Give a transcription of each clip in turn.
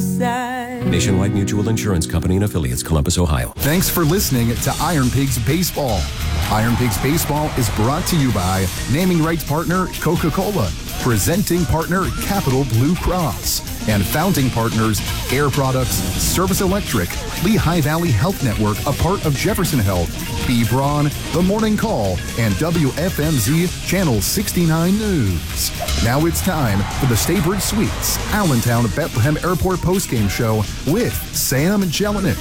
side. Nationwide Mutual Insurance Company and Affiliates, Columbus, Ohio. Thanks for listening to Iron Pigs Baseball. Iron Pigs Baseball is brought to you by naming rights partner Coca-Cola, presenting partner Capital Blue Cross, and founding partners Air Products, Service Electric, Lehigh Valley Health Network, a part of Jefferson Health, B. Braun, The Morning Call, and WFMZ Channel 69 News. Now it's time for the Staybridge Suites Allentown Bethlehem Airport postgame show with Sam Jelinek.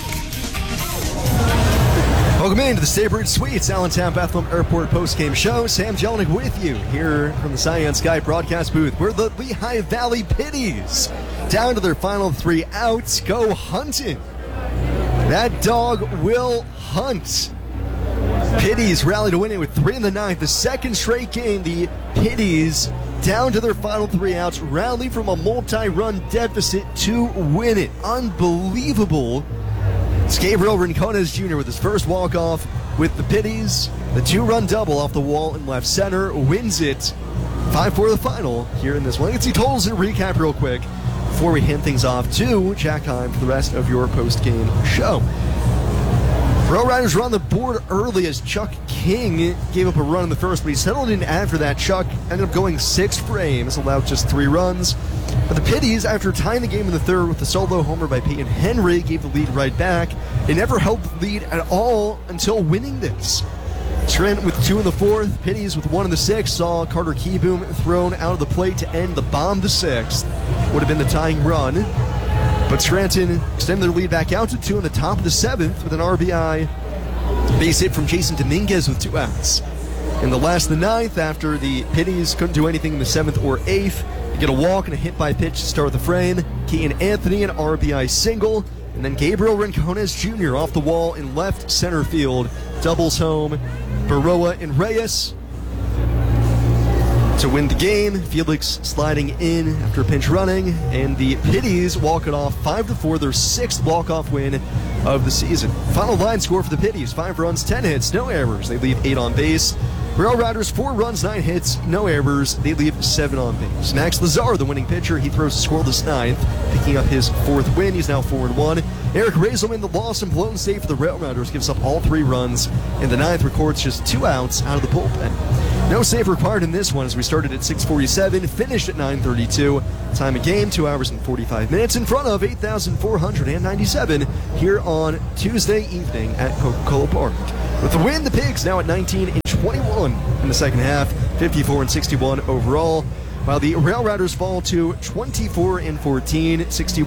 Welcome into the Staybridge Suites Allentown Bethlehem Airport postgame show. Sam Jelinek with you here from the Cyan Sky broadcast booth, where the Lehigh Valley Pitties, down to their final 3 outs, go hunting. That dog will hunt. Pitties rally to win it with 3 in the 9th. The second straight game, the Pitties, down to their final 3 outs, rally from a multi-run deficit to win it. Unbelievable. It's Gabriel Rincones Jr. with his first walk-off with the Pitties. The 2-run double off the wall in left center wins it. 5-4 the final here in this one. Let's see totals and recap real quick before we hand things off to Jack Heim for the rest of your post-game show. Rail Riders were on the board early as Chuck King gave up a run in the first, but he settled in after that. Chuck ended up going 6 frames, allowed just 3 runs. But the Pitties, after tying the game in the third with a solo homer by Peyton Henry, gave the lead right back. They never held the lead at all until winning this. Trent with 2 in the 4th, Pitties with 1 in the 6th, saw Carter Keyboom thrown out of the plate to end the bomb the 6th. Would have been the tying run. But Scranton extended their lead back out to 2 in the top of the 7th with an RBI base hit from Jason Dominguez with 2 outs. In the last of the 9th, after the Pitties couldn't do anything in the 7th or 8th, you get a walk and a hit by pitch to start the frame. Keaton Anthony, an RBI single, and then Gabriel Rincones Jr. off the wall in left center field. Doubles home Baroa and Reyes to win the game. Felix sliding in after pinch running, and the Pitties walk it off 5-4, their 6th walk-off win of the season. Final line score for the Pitties: 5 runs, 10 hits, no errors. They leave 8 on base. Rail Riders, 4 runs, 9 hits, no errors. They leave 7 on base. Max Lazar, the winning pitcher, he throws a scoreless 9th, picking up his 4th win. He's now 4-1. Eric Razelman, the loss and blown save for the Rail Riders, gives up all 3 runs. In the 9th, records just 2 outs out of the bullpen. No save required in this one as we started at 6:47, finished at 9:32. Time of game, 2 hours and 45 minutes in front of 8,497 here on Tuesday evening at Coca-Cola Park. With the win, the Pigs now at 19-21 in the second half, 54-61 overall, while the Rail Riders fall to 24-14,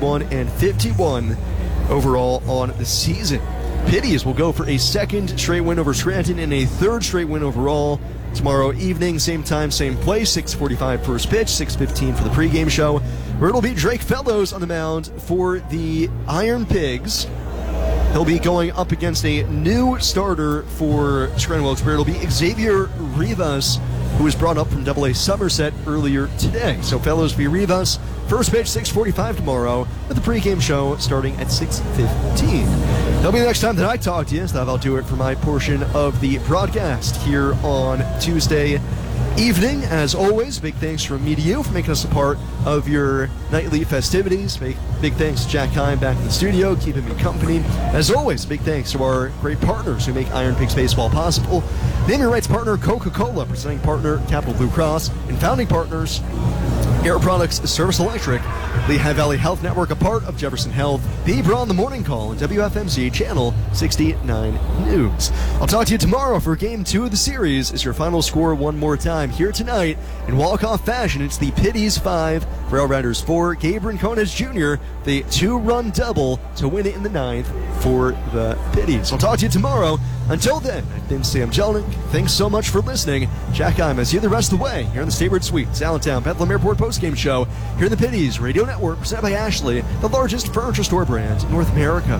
61-51 overall on the season. Pitties will go for a 2nd straight win over Scranton and a 3rd straight win overall tomorrow evening, same time, same place, 6:45 first pitch, 6:15 for the pregame show, where it'll be Drake Fellows on the mound for the Iron Pigs. He'll be going up against a new starter for Scranton Wilkes-Barre. It'll be Xavier Rivas, who was brought up from AA Somerset earlier today. So Fellows v. Rivas, first pitch 6:45 tomorrow, with the pregame show starting at 6:15. That'll be the next time that I talk to you, so that'll do it for my portion of the broadcast here on Tuesday evening. As always, big thanks from me to you for making us a part of your nightly festivities. Big thanks to Jack Heim back in the studio, keeping me company. As always, big thanks to our great partners who make Iron Pigs Baseball possible. Naming rights partner Coca-Cola, presenting partner Capital Blue Cross, and founding partners Air Products, Service Electric, Lehigh Valley Health Network, a part of Jefferson Health, B. Braun, The Morning Call, and WFMZ Channel 69 News. I'll talk to you tomorrow for Game 2 of the series. Is your final score one more time here tonight in walk-off fashion? It's the Pitties 5, Rail Riders 4. Gabe Rincones Jr., the 2-run double to win it in the 9th for the Pitties. I'll talk to you tomorrow. Until then, I've been Sam Jelinek. Thanks so much for listening. Jack Imus here the rest of the way here in the Staybridge Suites, Allentown Bethlehem Airport postgame show here in the Pitties Radio Network, presented by Ashley, the largest furniture store brand in North America.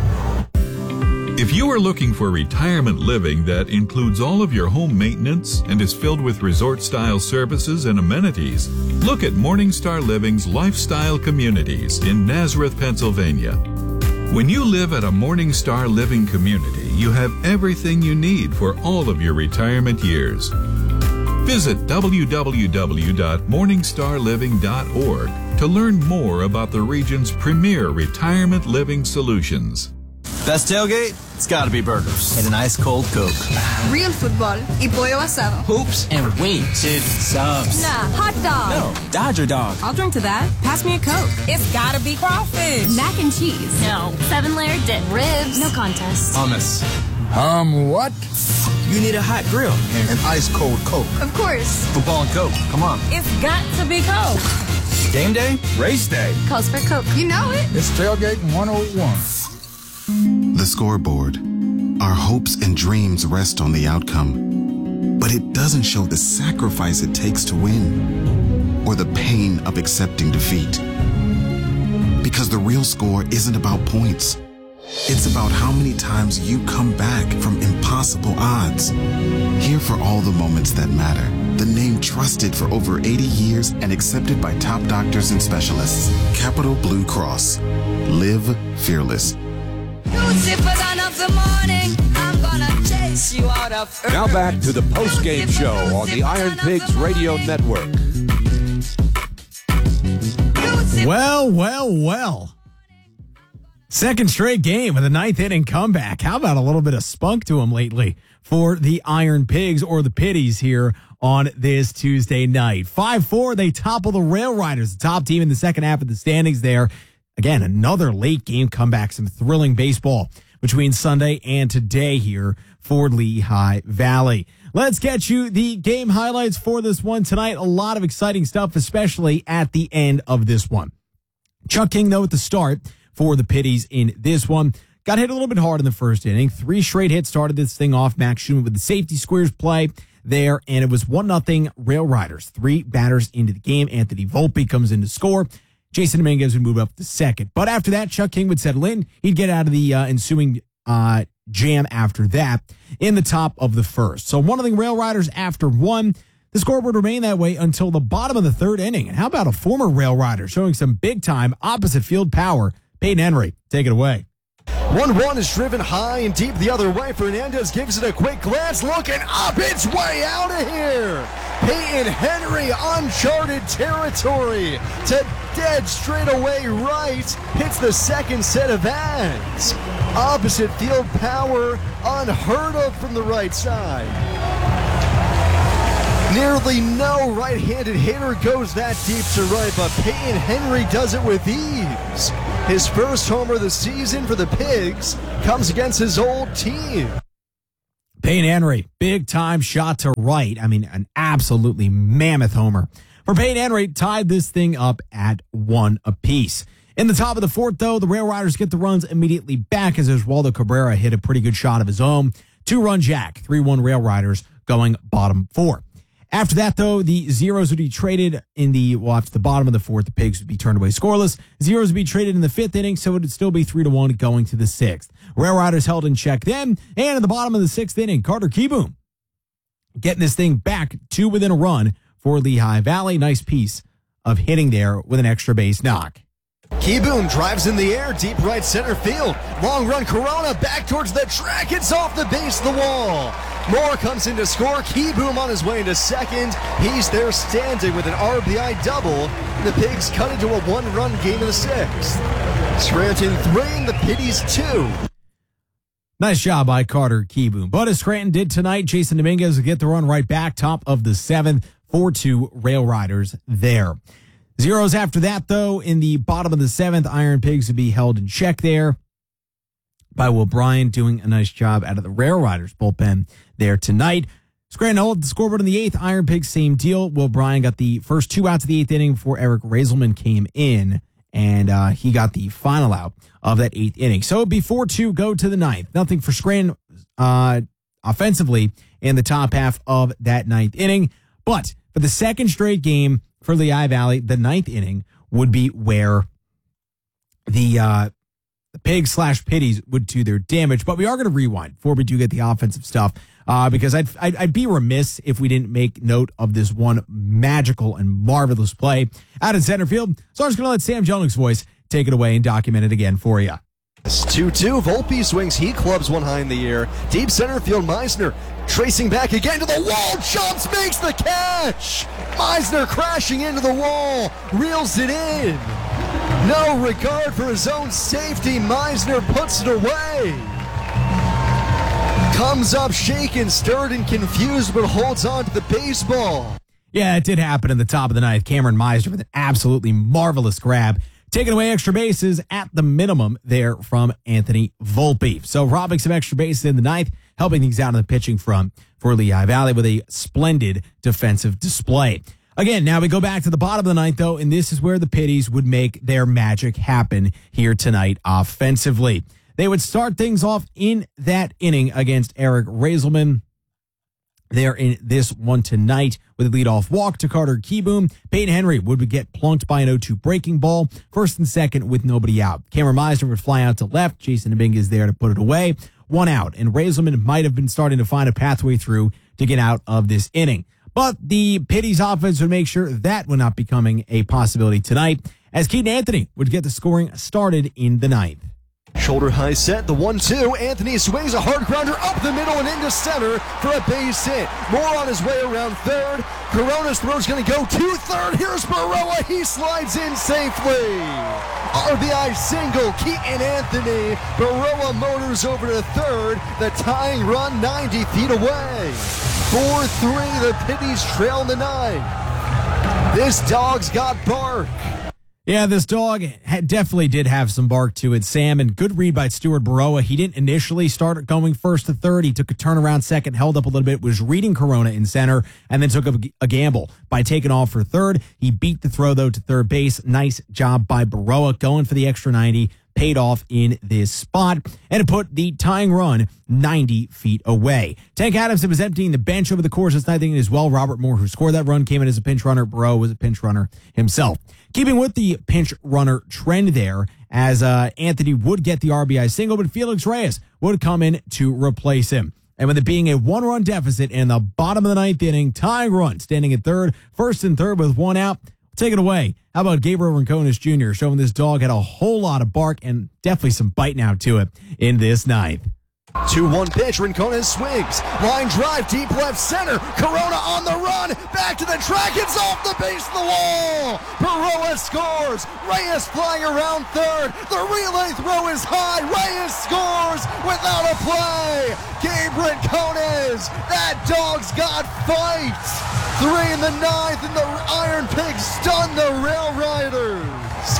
If you are looking for retirement living that includes all of your home maintenance and is filled with resort-style services and amenities, look at Morningstar Living's Lifestyle Communities in Nazareth, Pennsylvania. When you live at a Morningstar Living community, you have everything you need for all of your retirement years. Visit www.morningstarliving.org to to learn more about the region's premier retirement living solutions. Best tailgate? It's gotta be burgers. And an ice cold Coke. Real football y pollo asado. Hoops and wings. Dude, subs. Nah, hot dog. No, Dodger dog. I'll drink to that. Pass me a Coke. It's gotta be crawfish. Mac and cheese. No. 7-layer dip. Ribs. No contest. Hummus. What? You need a hot grill and an ice cold Coke. Of course. Football and Coke. Come on. It's got to be Coke. Game day? Race day. Calls for Coke. You know it. It's Tailgate 101. The scoreboard. Our hopes and dreams rest on the outcome, but it doesn't show the sacrifice it takes to win or the pain of accepting defeat. Because the real score isn't about points. It's about how many times you come back from impossible odds. Here for all the moments that matter. The name trusted for over 80 years and accepted by top doctors and specialists. Capital Blue Cross. Live fearless. Now back to the post-game show on the Iron Pigs Radio Network. Well. Second straight game with a ninth inning comeback. How about a little bit of spunk to them lately for the Iron Pigs or the Pitties here on this Tuesday night? 5-4, they topple the Rail Riders, the top team in the second half of the standings there. Again, another late game comeback, some thrilling baseball between Sunday and today here for Lehigh Valley. Let's get you the game highlights for this one tonight. A lot of exciting stuff, especially at the end of this one. Chuck King, though, at the start for the Pitties in this one. Got hit a little bit hard in the first inning. 3 straight hits started this thing off. Max Schumann with the safety squares play there, and it was 1-0 Rail Riders. 3 batters into the game. Anthony Volpe comes in to score. Jason Dominguez would move up to second. But after that, Chuck King would settle in. He'd get out of the ensuing jam after that in the top of the first. So 1-0 Rail Riders after 1. The score would remain that way until the bottom of the third inning. And how about a former Rail Rider showing some big-time opposite field power? Peyton Henry, take it away. 1-1 is driven high and deep the other way. Fernandez gives it a quick glance, looking up. It's way out of here. Peyton Henry, uncharted territory to dead straightaway right. Hits the second set of hands. Opposite field power, unheard of from the right side. Nearly no right-handed hitter goes that deep to right, but Peyton Henry does it with ease. His first homer of the season for the Pigs comes against his old team. Peyton Henry, big-time shot to right. I mean, an absolutely mammoth homer. For Peyton Henry, tied this thing up at 1 apiece. In the top of the fourth, though, the Rail Riders get the runs immediately back as Oswaldo Cabrera hit a pretty good shot of his own. 2-run jack, 3-1 Rail Riders going bottom 4. After that, though, the zeros would be traded after the bottom of the fourth, the Pigs would be turned away scoreless. Zeros would be traded in the fifth inning, so it would still be 3-1 going to the sixth. Rail Riders held in check then, and in the bottom of the sixth inning, Carter Kieboom getting this thing back to within a run for Lehigh Valley. Nice piece of hitting there with an extra base knock. Kieboom drives in the air, deep right center field. Long run Corona back towards the track. It's off the base of the wall. Moore comes in to score. Kieboom on his way into second. He's there standing with an RBI double. The Pigs cut into a 1-run game in the sixth. Scranton 3 and the Pitties 2. Nice job by Carter Kieboom. But as Scranton did tonight, Jason Dominguez will get the run right back, top of the seventh, 4-2 Rail Riders there. Zeros after that, though, in the bottom of the seventh, Iron Pigs would be held in check there by Will Bryan, doing a nice job out of the Rail Riders bullpen there tonight. Scranton held the scoreboard in the eighth. Iron Pigs, same deal. Will Bryan got the first 2 outs of the eighth inning before Eric Raiselman came in, and he got the final out of that eighth inning. So it'd be 4-2 go to the ninth. Nothing for Scranton offensively in the top half of that ninth inning. But for the second straight game for Lehigh Valley, the ninth inning would be where the Pigs/Pitties would do their damage. But we are going to rewind before we do get the offensive stuff, because I'd be remiss if we didn't make note of this one magical and marvelous play out in center field. So I'm just going to let Sam Jelink's voice take it away and document it again for you. It's 2-2. Volpe swings. He clubs one high in the air. Deep center field, Meisner tracing back again to the wall. Jumps, makes the catch. Meisner crashing into the wall. Reels it in. No regard for his own safety. Meisner puts it away. Comes up shaken, stirred, and confused, but holds on to the baseball. Yeah, it did happen in the top of the ninth. Cameron Meisner with an absolutely marvelous grab, taking away extra bases at the minimum there from Anthony Volpe. So robbing some extra bases in the ninth, helping things out on the pitching front for Lehigh Valley with a splendid defensive display. Again, now we go back to the bottom of the ninth, though, and this is where the Pitties would make their magic happen here tonight offensively. They would start things off in that inning against Eric Raiselman. There in this one tonight with a leadoff walk to Carter Keyboom. Peyton Henry would get plunked by an 0-2 breaking ball, first and second with nobody out. Cameron Meisner would fly out to left. Jason Dominguez there to put it away. One out, and Raiselman might have been starting to find a pathway through to get out of this inning. But the Pitties offense would make sure that would not becoming a possibility tonight, as Keaton Anthony would get the scoring started in the ninth. Shoulder high set, the 1-2. Anthony swings a hard grounder up the middle and into center for a base hit. Moore on his way around third. Corona's throw's going to go to third. Here's Baroa. He slides in safely. RBI single, Keaton Anthony. Baroa motors over to third. The tying run 90 feet away. 4-3, the Pitties trail in the ninth. This dog's got bark. Yeah, this dog definitely did have some bark to it, Sam, and good read by Stuart Baroa. He didn't initially start going first to third. He took a turnaround second, held up a little bit, was reading Corona in center, and then took a gamble by taking off for third. He beat the throw, though, to third base. Nice job by Baroa going for the extra 90. Paid off in this spot, and it put the tying run 90 feet away. Tank Adamson was emptying the bench over the course of this night as well. Robert Moore, who scored that run, came in as a pinch runner. Baroa was a pinch runner himself. Keeping with the pinch runner trend there, as Anthony would get the RBI single, but Felix Reyes would come in to replace him. And with it being a one-run deficit in the bottom of the ninth inning, tying run, standing at third, first and third with one out. Take it away. How about Gabriel Rincones Jr. showing this dog had a whole lot of bark and definitely some bite now to it in this ninth. 2-1 pitch. Rincones swings. Line drive deep left center. Corona on the run. Back to the track. It's off the base of the wall. Baroa scores. Reyes flying around third. The relay throw is high. Reyes scores without a play. Gabe Rincones. That dog's got fight. 3 in the ninth, and the Iron Pigs stun the Rail Riders.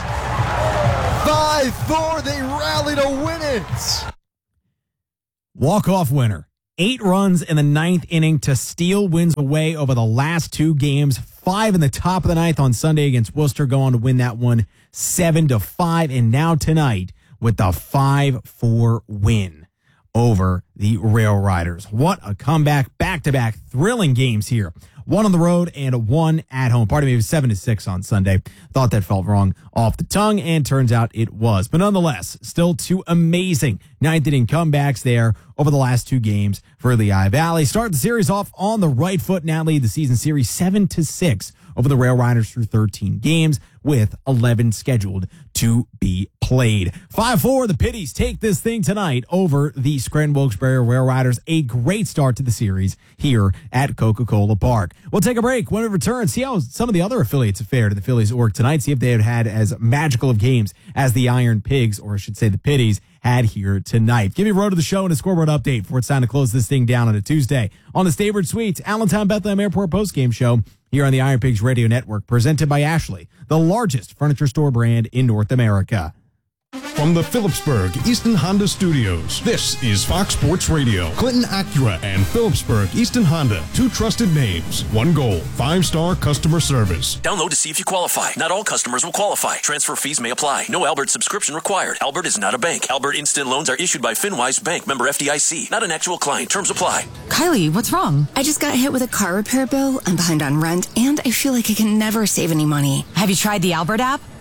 5-4. They rally to win it. Walk-off winner. 8 runs in the ninth inning to steal wins away over the last 2 games. 5 in the top of the ninth on Sunday against Worcester, go on to win that one 7-5. And now tonight with the 5-4 win over the Rail Riders. What a comeback. Back-to-back thrilling games here. 1 on the road and 1 at home. Pardon me, it was 7-6 on Sunday. Thought that felt wrong off the tongue, and turns out it was. But nonetheless, still 2 amazing ninth inning comebacks there over the last 2 games for Lehigh Valley. Start the series off on the right foot. Now lead the season series 7-6 over the Rail Riders through 13 games with 11 scheduled to be played. 5-4, the Pitties take this thing tonight over the Scranton Wilkes-Barre Rail Riders. A great start to the series here at Coca-Cola Park. We'll take a break. When we return, see how some of the other affiliates have fared to the Phillies org tonight. See if they have had as magical of games as the Iron Pigs, or I should say the Pitties, had here tonight. Give me a road to the show and a scoreboard update before it's time to close this thing down on a Tuesday on the Staybird Suites Allentown Bethlehem Airport postgame show here on the Iron Pigs Radio Network, presented by Ashley, the largest furniture store brand in North America. From the Phillipsburg Easton Honda Studios, this is Fox Sports Radio. Clinton Acura and Phillipsburg Easton Honda, 2 trusted names, 1 goal, 5-star customer service. Download to see if you qualify. Not all customers will qualify. Transfer fees may apply. No Albert subscription required. Albert is not a bank. Albert Instant Loans are issued by FinWise Bank, member FDIC. Not an actual client. Terms apply. Kylie, what's wrong? I just got hit with a car repair bill. I'm behind on rent, and I feel like I can never save any money. Have you tried the Albert app?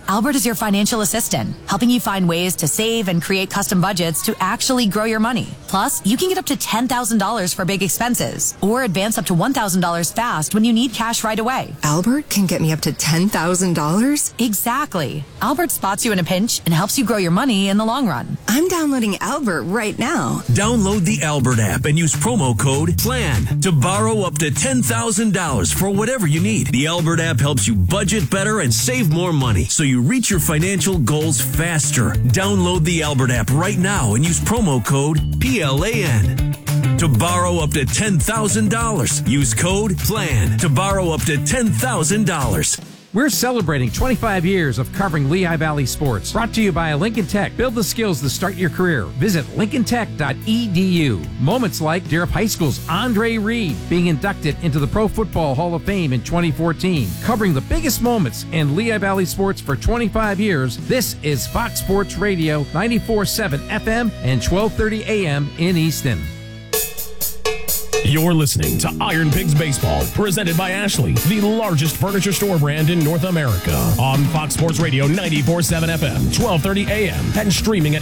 Albert is your financial assistant, helping you find ways to save and create custom budgets to actually grow your money. Plus, you can get up to $10,000 for big expenses or advance up to $1,000 fast when you need cash right away. Albert can get me up to $10,000? Exactly. Albert spots you in a pinch and helps you grow your money in the long run. I'm downloading Albert right now. Download the Albert app and use promo code PLAN to borrow up to $10,000 for whatever you need. The Albert app helps you budget better and save more money so you reach your financial goals faster. Download the Albert app right now and use promo code PLAN to borrow up to $10,000. Use code PLAN to borrow up to $10,000. We're celebrating 25 years of covering Lehigh Valley sports. Brought to you by Lincoln Tech. Build the skills to start your career. Visit lincolntech.edu. Moments like Derup High School's Andre Reed being inducted into the Pro Football Hall of Fame in 2014. Covering the biggest moments in Lehigh Valley sports for 25 years, this is Fox Sports Radio 94.7 FM and 1230 AM in Easton. You're listening to Iron Pigs Baseball, presented by Ashley, the largest furniture store brand in North America. On Fox Sports Radio 94.7 FM, 1230 AM, and streaming at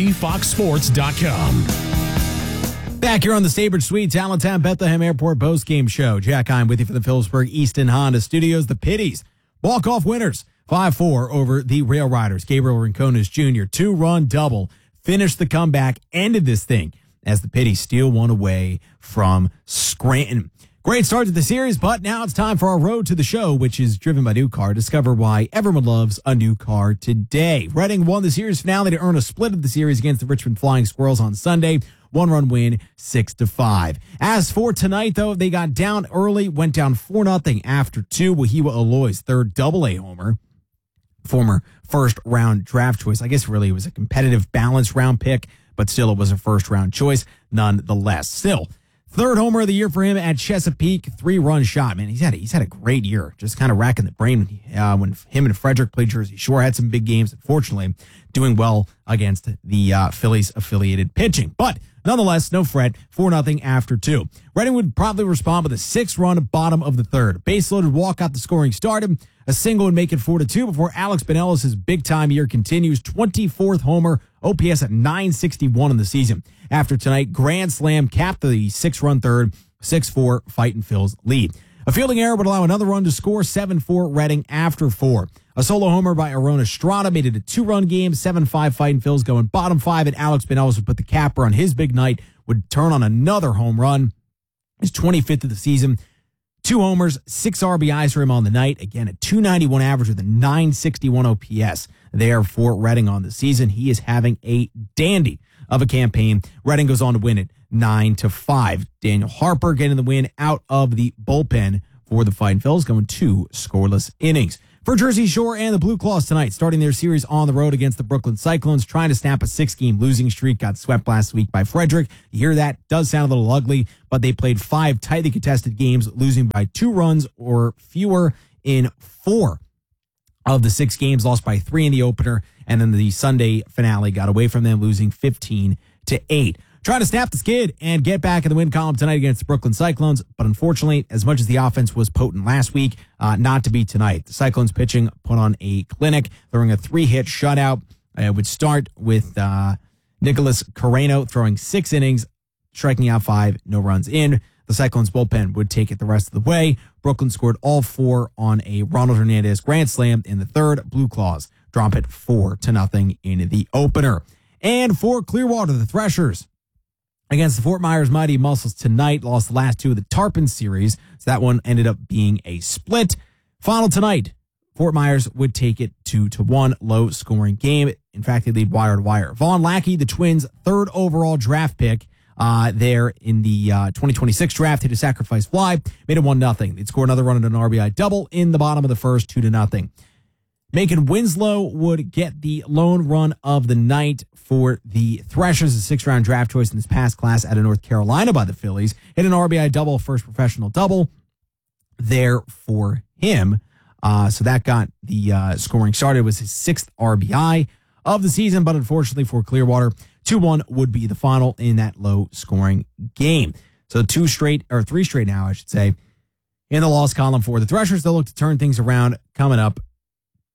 lvfoxsports.com. Back here on the Staybridge Suites, Allentown Bethlehem Airport postgame show. Jack Heim with you for the Phillipsburg Easton Honda Studios. The Pitties, walk-off winners, 5-4 over the Rail Riders. Gabriel Rincones Jr., two-run double, finished the comeback, ended this thing as the Pitties steal one away from Scranton. Great start to the series, but now it's time for our road to the show, which is driven by New Car. Discover why everyone loves a new car today. Reading won the series finale to earn a split of the series against the Richmond Flying Squirrels on Sunday. One-run win, 6-5. As for tonight, though, they got down early, went down 4-0 after 2. Wahiwa Aloy's third double-A homer. Former first-round draft choice. I guess really it was a competitive balanced round pick, but still it was a first-round choice nonetheless. Still, third homer of the year for him at Chesapeake, 3-run shot. Man, he's had a great year. Just kind of racking the brain when him and Frederick played Jersey Shore. Had some big games, unfortunately, doing well against the Phillies-affiliated pitching. But nonetheless, no fret, 4-0 after 2. Reading would probably respond with a 6-run bottom of the third. Base-loaded walk-out the scoring started. A single would make it 4-2 before Alex Benellis' big-time year continues. 24th homer, OPS at 961 in the season. After tonight, grand slam capped the 6-run third, 6-4 Fightin' Phil's lead. A fielding error would allow another run to score, 7-4 Reading after 4. A solo homer by Arona Estrada made it a 2-run game, 7-5 Fightin' Phil's going bottom 5, and Alex Benellis would put the capper on his big night, would turn on another home run, his 25th of the season. 2 homers, 6 RBIs for him on the night. Again, a .291 average with a .961 OPS there for Reading on the season. He is having a dandy of a campaign. Reading goes on to win it 9-5. Daniel Harper getting the win out of the bullpen for the Fightin' Phils, going 2 scoreless innings. For Jersey Shore and the Blue Claws tonight, starting their series on the road against the Brooklyn Cyclones, trying to snap a 6-game losing streak, got swept last week by Frederick. You hear that? Does sound a little ugly, but they played 5 tightly contested games, losing by 2 runs or fewer in 4 of the 6 games, lost by 3 in the opener, and then the Sunday finale got away from them, losing 15-8. Trying to snap the skid and get back in the win column tonight against the Brooklyn Cyclones, but unfortunately, as much as the offense was potent last week, not to be tonight. The Cyclones pitching put on a clinic, throwing a 3-hit shutout. It would start with Nicholas Carreno throwing 6 innings, striking out 5, no runs in. The Cyclones bullpen would take it the rest of the way. Brooklyn scored all 4 on a Ronald Hernandez grand slam in the third. Blue Claws drop it 4-0 in the opener. And for Clearwater, the Threshers against the Fort Myers Mighty Muscles tonight, lost the last 2 of the Tarpon series, so that one ended up being a split. Final tonight, Fort Myers would take it 2-1, low-scoring game. In fact, they lead wire to wire. Vaughn Lackey, the Twins' 3rd overall draft pick there in the 2026 draft, hit a sacrifice fly, made it 1-0. They'd score another run at an RBI double in the bottom of the first, 2-0. Macon Winslow would get the lone run of the night for the Threshers, a 6th-round draft choice in this past class out of North Carolina by the Phillies. Hit an RBI double, first professional double there for him. So that got the scoring started. It was his 6th RBI of the season, but unfortunately for Clearwater, 2-1 would be the final in that low-scoring game. So 3 straight now, I should say, in the loss column for the Threshers. They'll look to turn things around coming up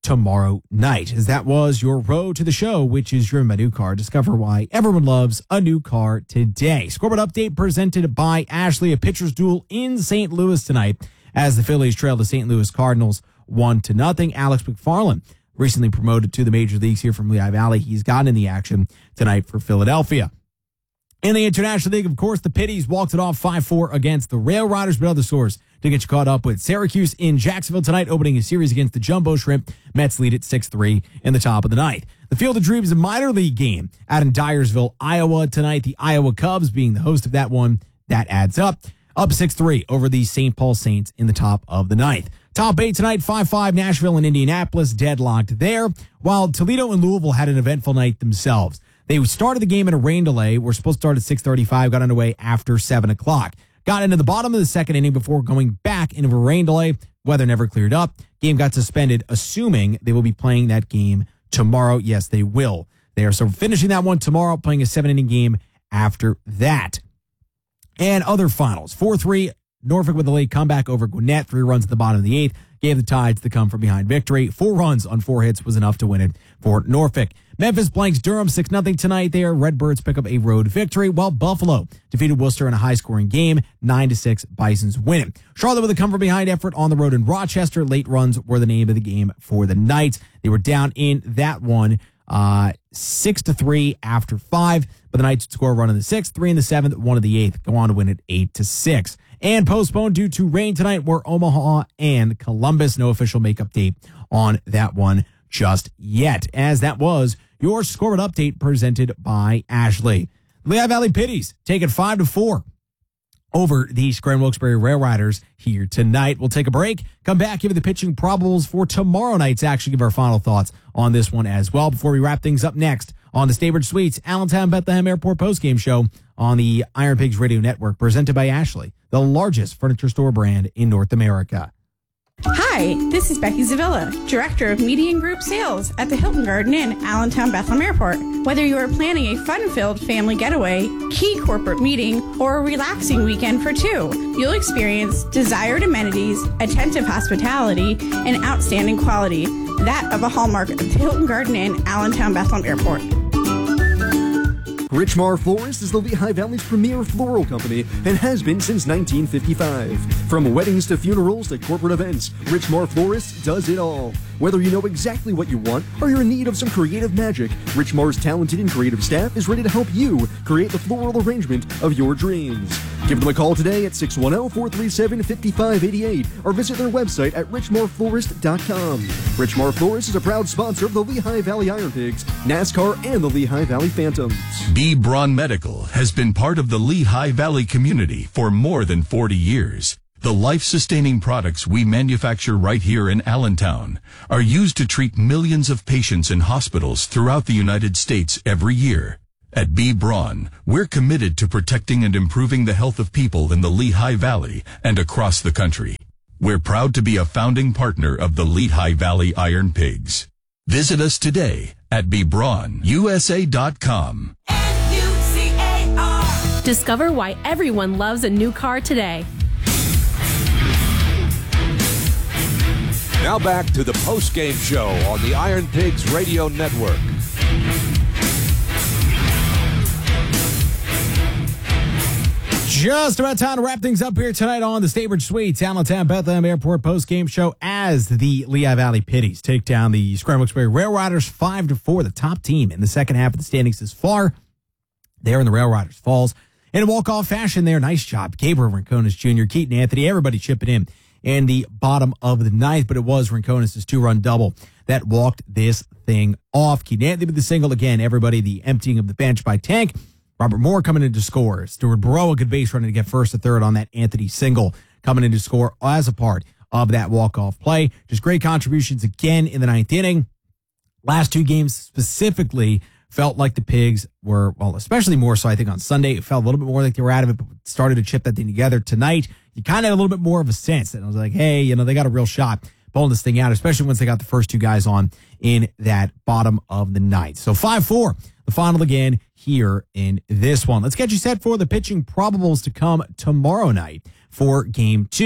tomorrow night. As that was your road to the show, which is driven by New Car. Discover why everyone loves a new car today. Scoreboard update presented by Ashley. A pitcher's duel in St. Louis tonight as the Phillies trail the St. Louis Cardinals 1-0. Alex McFarland, recently promoted to the major leagues here from Lehigh Valley. He's gotten in the action tonight for Philadelphia. In the International League, of course, the Pitties walked it off 5-4 against the Rail Riders, but other scores to get you caught up with. Syracuse in Jacksonville tonight, opening a series against the Jumbo Shrimp. Mets lead at 6-3 in the top of the ninth. The Field of Dreams, a minor league game out in Dyersville, Iowa tonight. The Iowa Cubs being the host of that one. That adds up. Up 6-3 over the St. Paul Saints in the top of the ninth. Top 8 tonight, 5-5, Nashville and Indianapolis, deadlocked there, while Toledo and Louisville had an eventful night themselves. They started the game in a rain delay. We're supposed to start at 6:35, got underway after 7 o'clock. Got into the bottom of the second inning before going back into a rain delay. Weather never cleared up. Game got suspended, assuming they will be playing that game tomorrow. Yes, they will. They are so finishing that one tomorrow, playing a 7-inning game after that. And other finals, 4-3, Norfolk with a late comeback over Gwinnett. 3 runs at the bottom of the 8th. Gave the Tides the come-from-behind victory. 4 runs on 4 hits was enough to win it for Norfolk. Memphis blanks Durham 6-0 tonight there. Redbirds pick up a road victory, while Buffalo defeated Worcester in a high-scoring game. 9-6, Bisons win. Charlotte with a come-from-behind effort on the road in Rochester. Late runs were the name of the game for the Knights. They were down in that one 6-3 after 5, but the Knights would score a run in the 6th, 3 in the 7th, 1 in the 8th. Go on to win it 8-6. And postponed due to rain tonight were Omaha and Columbus. No official makeup date on that one just yet, as that was your scoreboard update presented by Ashley. Lehigh Valley Pitties take it 5-4 over the Scranton Wilkes-Barre Rail Riders here tonight. We'll take a break, come back, give you the pitching probables for tomorrow night's action, give our final thoughts on this one as well before we wrap things up next on the Staybridge Suites Allentown Bethlehem Airport postgame show on the Iron Pigs Radio Network, presented by Ashley, the largest furniture store brand in North America. Hi, this is Becky Zavilla, Director of Media and Group Sales at the Hilton Garden Inn, Allentown Bethlehem Airport. Whether you are planning a fun-filled family getaway, key corporate meeting, or a relaxing weekend for two, you'll experience desired amenities, attentive hospitality, and outstanding quality, that of a hallmark of the Hilton Garden Inn, Allentown Bethlehem Airport. Richmar Florist is the Lehigh Valley's premier floral company and has been since 1955. From weddings to funerals to corporate events, Richmar Florist does it all. Whether you know exactly what you want or you're in need of some creative magic, Richmar's talented and creative staff is ready to help you create the floral arrangement of your dreams. Give them a call today at 610-437-5588 or visit their website at richmarflorist.com. Richmar Florist is a proud sponsor of the Lehigh Valley Iron Pigs, NASCAR, and the Lehigh Valley Phantoms. B. Braun Medical has been part of the Lehigh Valley community for more than 40 years. The life-sustaining products we manufacture right here in Allentown are used to treat millions of patients in hospitals throughout the United States every year. At B. Braun, we're committed to protecting and improving the health of people in the Lehigh Valley and across the country. We're proud to be a founding partner of the Lehigh Valley Iron Pigs. Visit us today at bbraunusa.com. Discover why everyone loves a new car today. Now back to the post-game show on the Iron Pigs Radio Network. Just about time to wrap things up here tonight on the Staybridge Suites Allentown Bethlehem Airport post-game show as the Lehigh Valley Pitties take down the Scranton Wilkes-Barre Rail Riders 5-4, the top team in the second half of the standings this far. There in the Rail Riders Falls. In a walk-off fashion there, nice job. Gabriel Rincones Jr., Keaton Anthony, everybody chipping in the bottom of the ninth, but it was Rincones' 2-run double that walked this thing off. Keaton Anthony with the single again, everybody, the emptying of the bench by Tank. Robert Moore coming in to score. Stuart Burrow, a good base running to get first to third on that Anthony single, coming in to score as a part of that walk-off play. Just great contributions again in the ninth inning. Last two games specifically felt like the Pigs were, well, especially more so I think on Sunday, it felt a little bit more like they were out of it, but started to chip that thing together. Tonight, you kind of had a little bit more of a sense that I was like, hey, they got a real shot pulling this thing out, especially once they got the first two guys on in that bottom of the ninth. So 5-4, the final again here in this one. Let's get you set for the pitching probables to come tomorrow night for Game 2.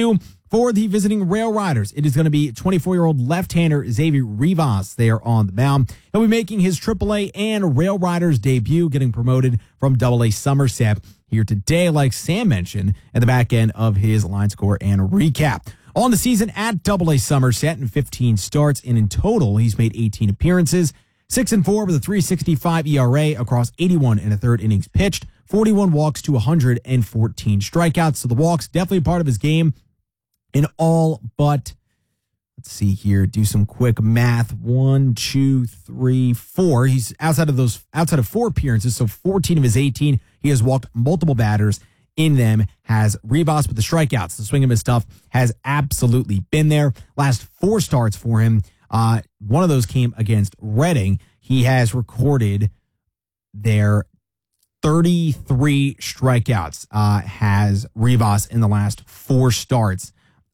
For the visiting Rail Riders, it is going to be 24-year-old left-hander Xavier Rivas there on the mound. He'll be making his AAA and Rail Riders debut, getting promoted from AA Somerset here today, like Sam mentioned, at the back end of his line score and recap. On the season at AA Somerset in 15 starts, and in total, he's made 18 appearances, 6-4 with a 3.65 ERA across 81 and a third innings pitched, 41 walks to 114 strikeouts. So the walks definitely part of his game. In all but, let's see here, do some quick math. 1, 2, 3, 4. He's outside of 4 appearances, so 14 of his 18. He has walked multiple batters. In them has Rivas with the strikeouts. The swing and miss stuff has absolutely been there. Last 4 starts for him. One of those came against Reading. He has recorded their 33 strikeouts. Has Rivas in the last 4 starts.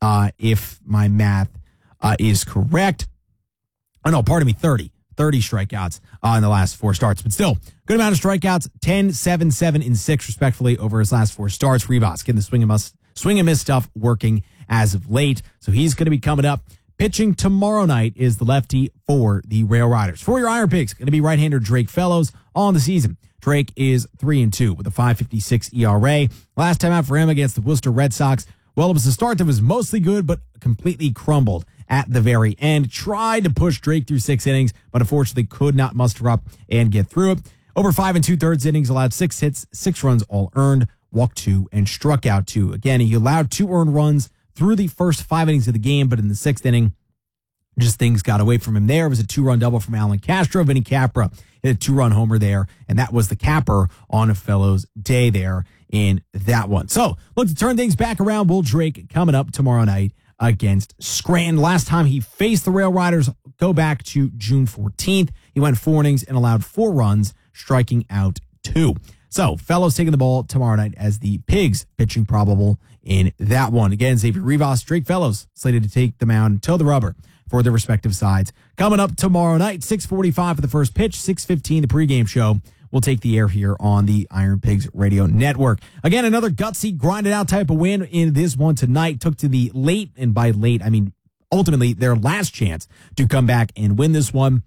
If my math is correct. Oh, no, pardon me, 30 strikeouts in the last 4 starts. But still, good amount of strikeouts, 10, 7, 7, and 6, respectively, over his last 4 starts. Rivas getting the swing and miss stuff working as of late. So he's going to be coming up. Pitching tomorrow night is the lefty for the Rail Riders. For your Iron Pigs, going to be right-hander Drake Fellows on the season. Drake is 3-2 with a 5.56 ERA. Last time out for him against the Worcester Red Sox, well, it was a start that was mostly good, but completely crumbled at the very end. Tried to push Drake through 6 innings, but unfortunately could not muster up and get through it. Over 5 2/3 innings, allowed 6 hits, 6 runs all earned, walked 2, and struck out 2. Again, he allowed 2 earned runs through the first 5 innings of the game, but in the 6th inning, just things got away from him there. It was a 2-run double from Alan Castro. Vinny Capra hit a 2-run homer there, and that was the capper on a Fellows day there in that one. So, look to turn things back around. Will Drake coming up tomorrow night against Scranton. Last time he faced the Rail Riders, go back to June 14th. He went 4 innings and allowed 4 runs, striking out 2. So, Fellows taking the ball tomorrow night as the Pigs pitching probable in that one. Again, Xavier Rivas, Drake Fellows slated to take the mound, toe the rubber for their respective sides. Coming up tomorrow night, 6:45 for the first pitch, 6:15 the pregame show. Will take the air here on the Iron Pigs Radio Network. Again, another gutsy, grinded out type of win in this one tonight. Took to the late, and by late, I mean ultimately their last chance to come back and win this one.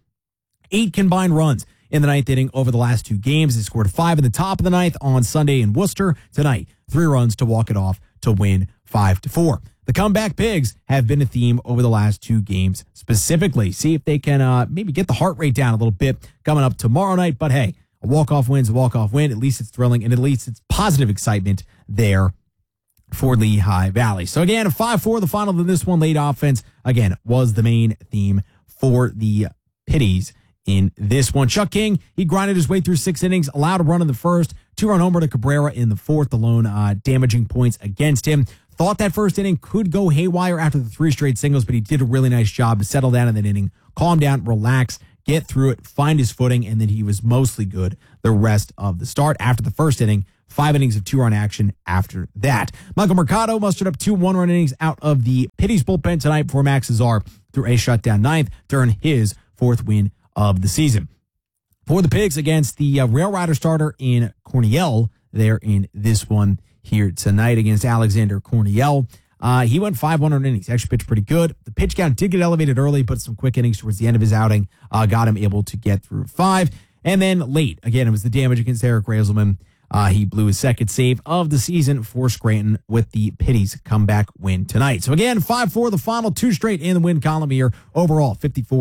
8 combined runs in the 9th inning over the last 2 games. They scored 5 in the top of the 9th on Sunday in Worcester. Tonight, 3 runs to walk it off to win 5-4. The comeback Pigs have been a theme over the last 2 games specifically. See if they can maybe get the heart rate down a little bit coming up tomorrow night. But hey, a walk-off win's a walk-off win. At least it's thrilling, and at least it's positive excitement there for Lehigh Valley. So again, a 5-4, the final of this one. Late offense, again, was the main theme for the Pitties in this one. Chuck King, he grinded his way through 6 innings, allowed a run in the first, 2-run homer to Cabrera in the 4th, the lone damaging points against him. Thought that first inning could go haywire after the 3 straight singles, but he did a really nice job to settle down in that inning, calm down, relax, get through it, find his footing, and then he was mostly good the rest of the start. After the first inning, 5 innings of 2-run action after that. Michael Mercado mustered up 2 1-run innings out of the Pitties bullpen tonight before Max Azar threw a shutdown 9th to earn his 4th win of the season. For the Pigs against the Rail Rider starter in Cornell, there in this one here tonight against Alexander Cornell. He went 5 1-run innings. Actually pitched pretty good. The pitch count did get elevated early, but some quick innings towards the end of his outing got him able to get through 5. And then late, again, it was the damage against Eric Razelman. He blew his 2nd save of the season for Scranton with the Pitties comeback win tonight. So again, 5-4, the final 2 straight in the win column here. Overall,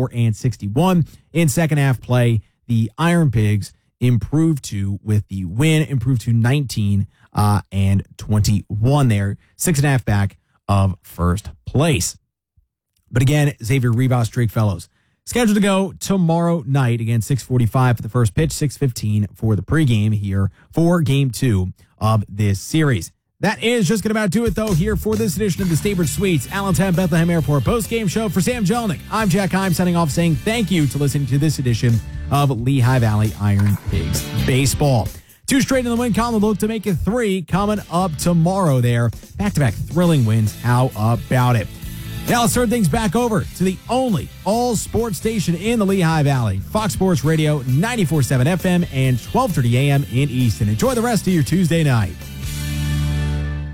54-61. In second half play, the Iron Pigs improved to, with the win, improved to 19 and 21 there. 6.5 back of first place. But again, Xavier Rivas, Drake Fellows, scheduled to go tomorrow night. Again, 6:45 for the first pitch, 6:15 for the pregame here for Game 2 of this series. That is just going to about do it, though, here for this edition of the Staybridge Suites Allentown Bethlehem Airport post-game show. For Sam Jelnick, I'm Jack Heim signing off saying thank you to listening to this edition of Lehigh Valley Iron Pigs Baseball. 2 straight in the win column, look to make it 3 coming up tomorrow there. Back-to-back thrilling wins. How about it? Now let's turn things back over to the only all-sports station in the Lehigh Valley, Fox Sports Radio, 94.7 FM and 12:30 a.m. in Easton. Enjoy the rest of your Tuesday night.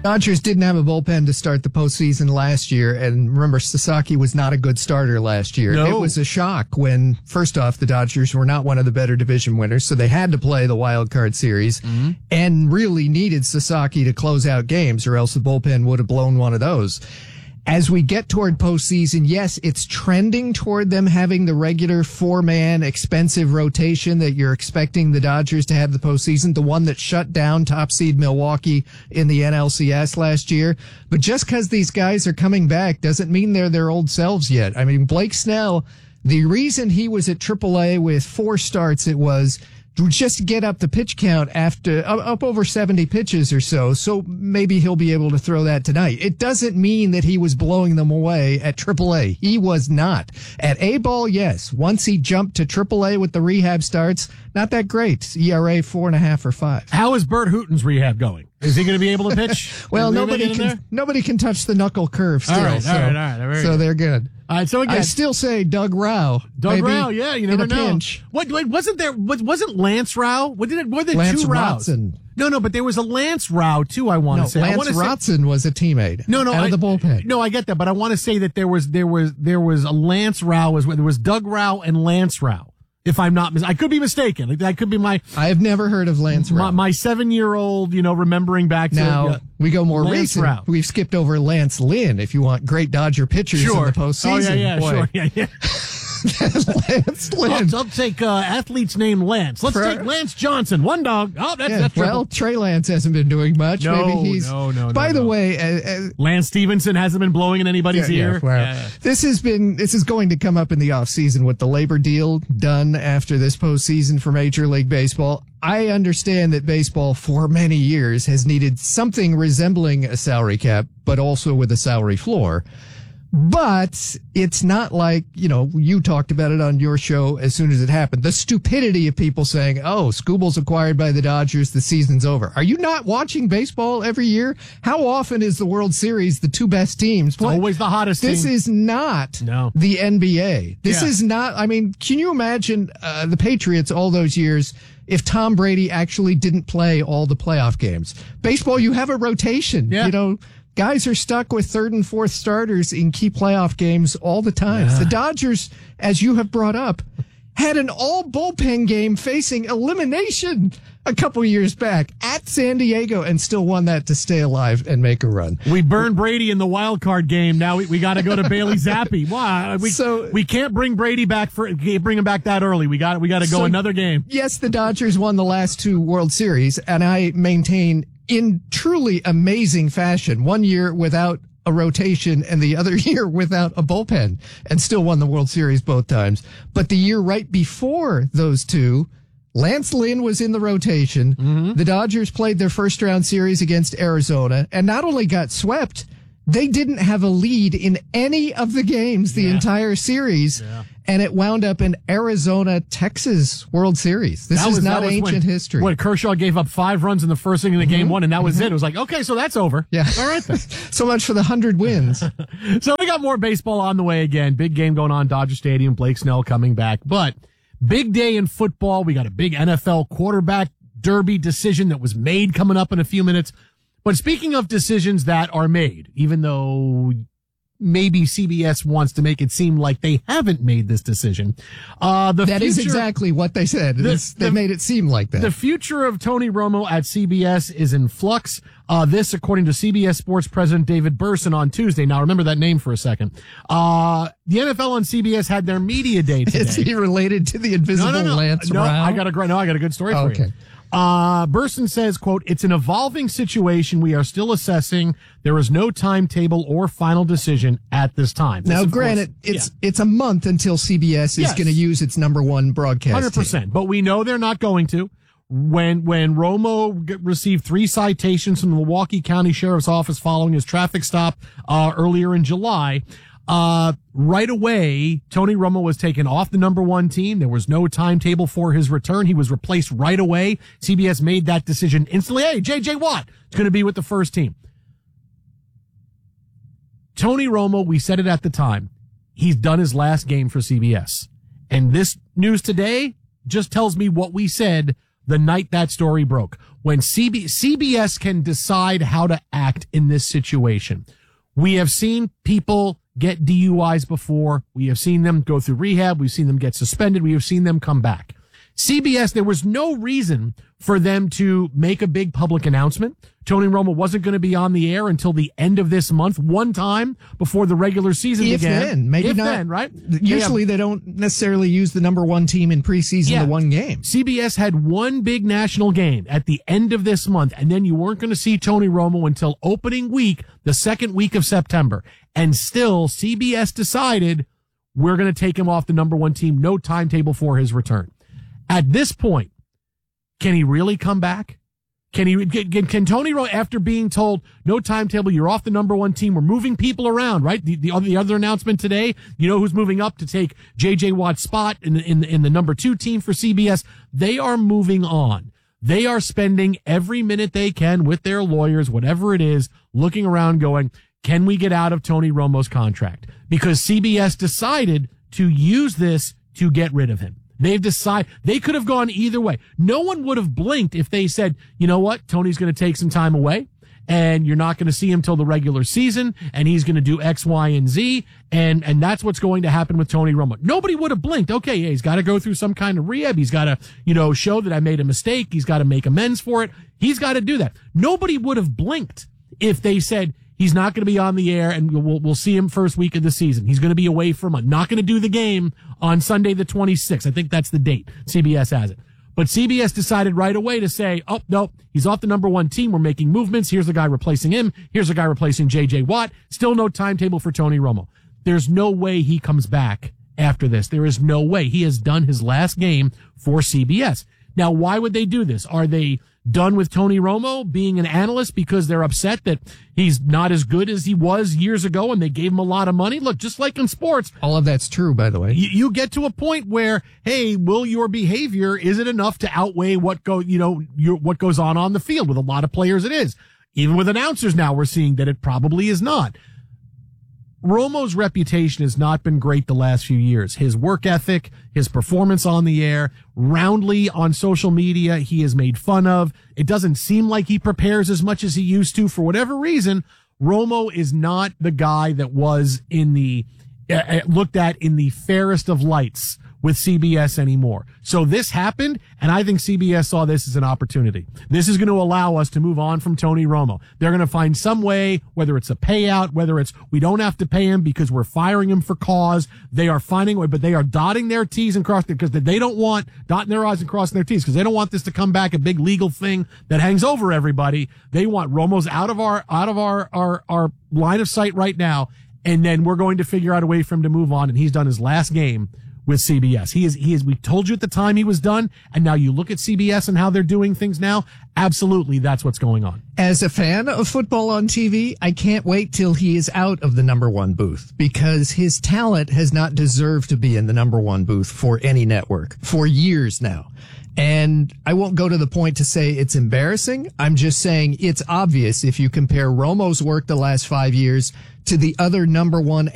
Dodgers didn't have a bullpen to start the postseason last year, and remember, Sasaki was not a good starter last year. No. It was a shock when, first off, the Dodgers were not one of the better division winners, so they had to play the wild card series and really needed Sasaki to close out games, or else the bullpen would have blown one of those. As we get toward postseason, yes, it's trending toward them having the regular 4-man expensive rotation that you're expecting the Dodgers to have the postseason, the one that shut down top seed Milwaukee in the NLCS last year. But just because these guys are coming back doesn't mean they're their old selves yet. I mean, Blake Snell, the reason he was at AAA with 4 starts, it was just to get up the pitch count after up over 70 pitches or so. So maybe he'll be able to throw that tonight. It doesn't mean that he was blowing them away at AAA. He was not. At A-ball, yes. Once he jumped to AAA with the rehab starts, not that great. ERA 4.5 or 5. How is Bert Hooton's rehab going? Is he going to be able to pitch? Well, nobody can touch the knuckle curve still. All right. So they're good. All right, so again, I still say Doug Rao. Rao, yeah, you never know. Pinch. What wasn't Lance Rao? Were there Lance two Raos? Rotson. No, but there was a Lance Rao too. I want to say Lance Rotson was a teammate. Out of the bullpen. No, I get that, but I want to say that there was a Lance Rao as well. There was Doug Rao and Lance Rao. If I'm not, I could be mistaken. That could be my. I have never heard of Lance Rao. My 7-year-old, remembering back to. Now we go more Lance recent. Rao. We've skipped over Lance Lynn. If you want great Dodger pitchers in the postseason, sure, yeah. Lance Lynn. I'll take athlete's name Lance. Let's take Lance Johnson. One dog. Oh, that's trouble. Well, Trey Lance hasn't been doing much. No, Maybe he's. No. By the way, Lance Stevenson hasn't been blowing in anybody's ear. This is going to come up in the offseason with the labor deal done after this postseason for Major League Baseball. I understand that baseball for many years has needed something resembling a salary cap, but also with a salary floor. But it's not like, you talked about it on your show as soon as it happened. The stupidity of people saying, oh, Skubal's acquired by the Dodgers, the season's over. Are you not watching baseball every year? How often is the World Series the 2 best teams? It's always the hottest team. This is not the NBA. This is not, can you imagine the Patriots all those years if Tom Brady actually didn't play all the playoff games? Baseball, you have a rotation, Guys are stuck with 3rd and 4th starters in key playoff games all the time. The Dodgers, as you have brought up, had an all bullpen game facing elimination a couple years back at San Diego and still won that to stay alive and make a run. We burned Brady in the wild card game. Now we got to go to Bailey Zappi. Why? We can't bring Brady back bring him back that early. We got to go another game. Yes, the Dodgers won the last 2 World Series, and I maintain in truly amazing fashion, 1 year without a rotation and the other year without a bullpen, and still won the World Series both times. But the year right before those 2, Lance Lynn was in the rotation. The Dodgers played their first round series against Arizona and not only got swept, they didn't have a lead in any of the games the entire series. And it wound up in Arizona-Texas World Series. This is not ancient history. What, Kershaw gave up 5 runs in the first inning of the game 1, and that was it. It was like, okay, so that's over. Yeah. All right then. So much for the 100 wins. So we got more baseball on the way again. Big game going on, Dodger Stadium. Blake Snell coming back. But big day in football. We got a big NFL quarterback derby decision that was made coming up in a few minutes. But speaking of decisions that are made, even though maybe CBS wants to make it seem like they haven't made this decision. That is exactly what they said. They made it seem like that. The future of Tony Romo at CBS is in flux. This, according to CBS Sports President David Burson on Tuesday. Now, remember that name for a second. The NFL on CBS had their media day today. Is he related to the invisible Lance Rao? I got a good story for you. Burson says, quote, "It's an evolving situation we are still assessing. There is no timetable or final decision at this time." Now, granted, it's a month until CBS is going to use its number 1 broadcast 100%. team. But we know they're not going to. When Romo received 3 citations from the Milwaukee County Sheriff's Office following his traffic stop earlier in July, right away, Tony Romo was taken off the number 1 team. There was no timetable for his return. He was replaced right away. CBS made that decision instantly. Hey, J.J. Watt is going to be with the first team. Tony Romo, we said it at the time, he's done his last game for CBS. And this news today just tells me what we said the night that story broke. When CBS can decide how to act in this situation. We have seen people get DUIs before. We have seen them go through rehab. We've seen them get suspended. We have seen them come back. CBS, there was no reason for them to make a big public announcement. Tony Romo wasn't going to be on the air until the end of this month, one time before the regular season began. Maybe if not. Then, right? Usually they don't necessarily use the number one team in preseason to one game. CBS had one big national game at the end of this month, and then you weren't going to see Tony Romo until opening week, the second week of September. And still, CBS decided we're going to take him off the number one team, no timetable for his return. At this point, can he really come back? Can Tony Romo, after being told no timetable, you're off the number one team, we're moving people around, right? The other announcement today, you know who's moving up to take J.J. Watt's spot in the number two team for CBS? They are moving on. They are spending every minute they can with their lawyers, whatever it is, looking around going, can we get out of Tony Romo's contract? Because CBS decided to use this to get rid of him. They've decided they could have gone either way. No one would have blinked if they said, you know what, Tony's going to take some time away and you're not going to see him till the regular season and he's going to do X, Y, and Z. And that's what's going to happen with Tony Romo. Nobody would have blinked. Okay, yeah, he's got to go through some kind of rehab. He's got to, show that I made a mistake. He's got to make amends for it. He's got to do that. Nobody would have blinked if they said, he's not going to be on the air, and we'll see him first week of the season. He's going to be away for a month. Not going to do the game on Sunday the 26th. I think that's the date. CBS has it. But CBS decided right away to say, oh, no, he's off the number one team. We're making movements. Here's the guy replacing him. Here's the guy replacing J.J. Watt. Still no timetable for Tony Romo. There's no way he comes back after this. There is no way. He has done his last game for CBS. Now, why would they do this? Are they done with Tony Romo being an analyst because they're upset that he's not as good as he was years ago and they gave him a lot of money? Look, just like in sports. All of that's true, by the way. You get to a point where, hey, will your behavior, is it enough to outweigh what goes on the field? With a lot of players, it is. Even with announcers now, we're seeing that it probably is not. Romo's reputation has not been great the last few years. His work ethic, his performance on the air, roundly on social media, he is made fun of. It doesn't seem like he prepares as much as he used to. For whatever reason, Romo is not the guy that was looked at in the fairest of lights with CBS anymore. So this happened, and I think CBS saw this as an opportunity. This is going to allow us to move on from Tony Romo. They're going to find some way, whether it's a payout, whether it's we don't have to pay him because we're firing him for cause. They are finding a way, but they are dotting their T's and crossing because they don't want dotting their I's and crossing their T's because they don't want this to come back a big legal thing that hangs over everybody. They want Romo's out of our line of sight right now, and then we're going to figure out a way for him to move on. And he's done his last game with CBS. He is, we told you at the time he was done, and now you look at CBS and how they're doing things now. Absolutely, that's what's going on. As a fan of football on TV, I can't wait till he is out of the number one booth because his talent has not deserved to be in the number one booth for any network for years now. And I won't go to the point to say it's embarrassing. I'm just saying it's obvious if you compare Romo's work the last 5 years to the other number one